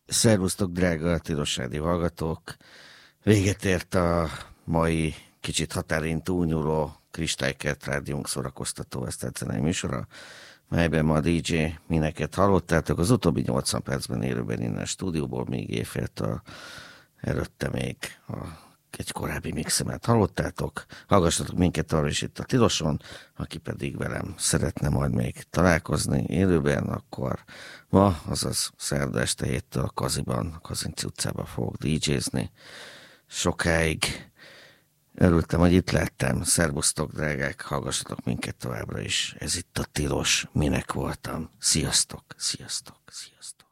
Szervusztok, drága Tilos Rádió hallgatók! Véget ért a mai kicsit határin túlnyúló Kristálykert rádiónk szórakoztató esztercenei műsora, melyben ma a DJ Mineket hallottátok. Az utóbbi 80 percben élőben innen a stúdióból, még éjféltől előtte még egy korábbi mixemet hallottátok. Hallgassatok minket arra is itt a Tiloson, aki pedig velem szeretne majd még találkozni élőben, akkor ma, azaz szerda este 7-től a Kaziban, Kazinci utcában fogok DJ-zni. Sokáig örültem, hogy itt lettem. Szervusztok, drágák, hallgassatok minket továbbra is. Ez itt a Tilos, Minek voltam. Sziasztok, sziasztok, sziasztok.